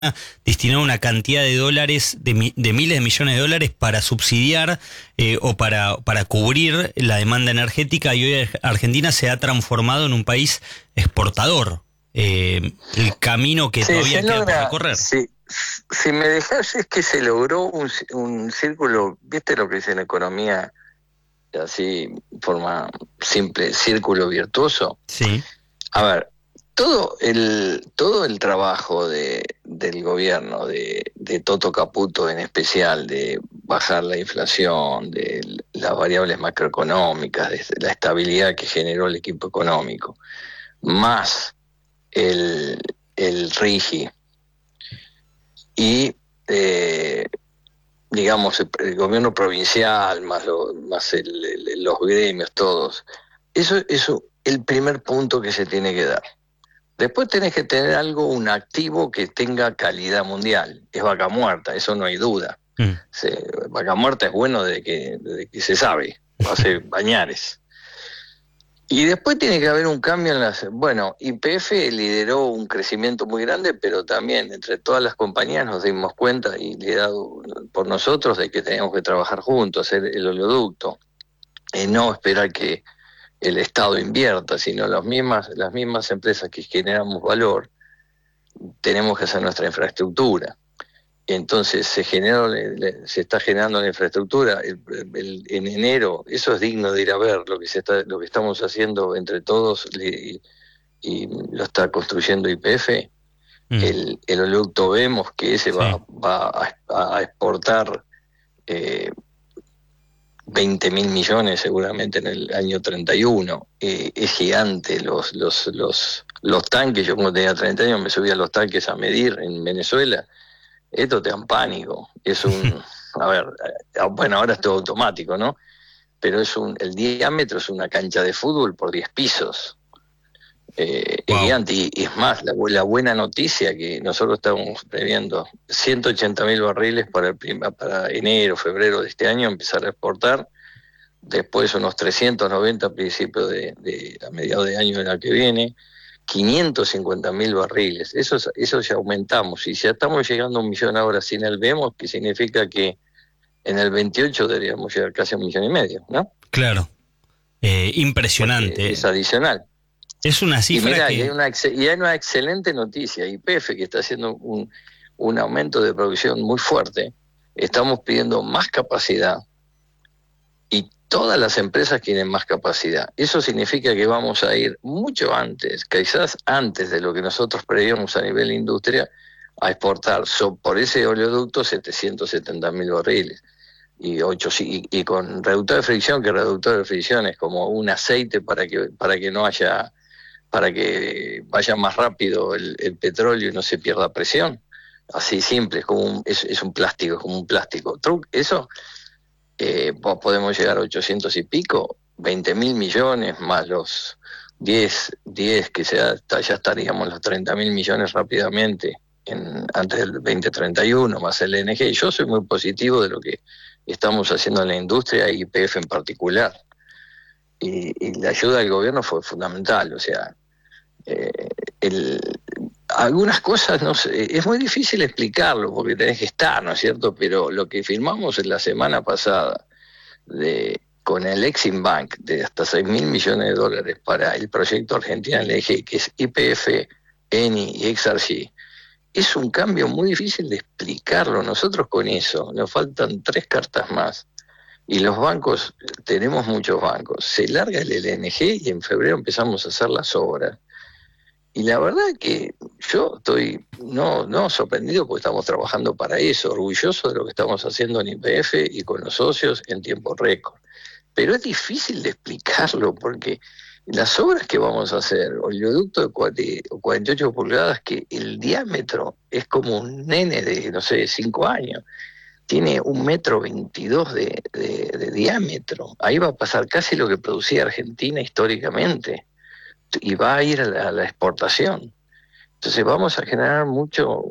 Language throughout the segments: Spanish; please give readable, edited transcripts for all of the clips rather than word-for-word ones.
destinó una cantidad de dólares, de miles de millones de dólares para subsidiar o para cubrir la demanda energética, y hoy Argentina se ha transformado en un país exportador. El camino que todavía queda por recorrer. Si me dejas, es que se logró un círculo, ¿viste lo que dice en economía? Así, forma simple, círculo virtuoso. Sí. A ver, todo el trabajo del gobierno, de Toto Caputo en especial, de bajar la inflación, de las variables macroeconómicas, de la estabilidad que generó el equipo económico, más el RIGI y digamos el gobierno provincial, más los gremios, todos. Eso es el primer punto que se tiene que dar. Después tenés que tener un activo que tenga calidad mundial. Es Vaca Muerta, eso no hay duda. Vaca Muerta es bueno desde que se sabe, hace bañares. Y después tiene que haber un cambio en las... Bueno, YPF lideró un crecimiento muy grande, pero también entre todas las compañías nos dimos cuenta, y liderado por nosotros, de que teníamos que trabajar juntos, hacer el oleoducto, y no esperar que el Estado invierta, sino las mismas empresas que generamos valor, tenemos que hacer nuestra infraestructura. Entonces se está generando la infraestructura en enero. Eso es digno de ir a ver lo que estamos haciendo entre todos, y lo está construyendo YPF. El oleoducto vemos que ese va a exportar 20.000 millones seguramente en el año 31. Es gigante los tanques. Yo, como tenía 30 años, me subí a los tanques a medir en Venezuela. Esto te da un pánico. Es bueno, ahora es todo automático, ¿no? Pero el diámetro es una cancha de fútbol por 10 pisos. Es gigante. Y es más, la buena noticia que nosotros estamos previendo, 180.000 barriles para enero, febrero de este año, empezar a exportar. Después unos 390 a principios a mediados de año del año que viene. 550.000 barriles, eso ya aumentamos, y ya estamos llegando a 1 millón ahora sin el vemos, que significa que en el 28 deberíamos llegar casi a 1,5 millones, ¿no? Claro, impresionante. Porque es adicional. Es una cifra y mirá, que... y hay una excelente noticia. YPF, que está haciendo un aumento de producción muy fuerte, estamos pidiendo más capacidad, y todas las empresas quieren más capacidad. Eso significa que vamos a ir mucho antes, quizás antes de lo que nosotros prevíamos a nivel industria, a exportar por ese oleoducto 770.000 barriles. Y con reductor de fricción, que reductor de fricción es como un aceite para que vaya más rápido el petróleo y no se pierda presión. Así simple, es un plástico, es como un plástico. Eso... podemos llegar a 800 y pico, 20.000 millones más los 10 que ya estaríamos los 30.000 millones rápidamente antes del 2031, más el LNG. Yo soy muy positivo de lo que estamos haciendo en la industria, y YPF en particular. Y la ayuda del gobierno fue fundamental. O sea, algunas cosas no sé, es muy difícil explicarlo porque tenés que estar, ¿no es cierto? Pero lo que firmamos en la semana pasada con el Exim Bank de hasta 6.000 millones de dólares para el proyecto Argentina LNG, que es YPF, Eni y XRG, es un cambio muy difícil de explicarlo. Nosotros con eso nos faltan 3 cartas más. Y los bancos, tenemos muchos bancos. Se larga el LNG y en febrero empezamos a hacer las obras. Y la verdad que yo estoy no sorprendido, porque estamos trabajando para eso, orgulloso de lo que estamos haciendo en YPF y con los socios en tiempo récord. Pero es difícil de explicarlo, porque las obras que vamos a hacer, el oleoducto de 48 pulgadas, que el diámetro es como un nene de, no sé, 5 años, tiene 1,22 m de diámetro. Ahí va a pasar casi lo que producía Argentina históricamente, y va a ir a la exportación. Entonces vamos a generar mucho,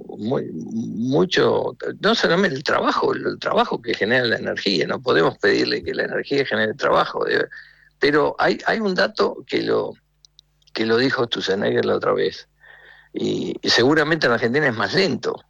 no solamente el trabajo que genera la energía. No podemos pedirle que la energía genere trabajo, pero hay un dato que lo dijo Stutzenegger la otra vez, y seguramente en Argentina es más lento,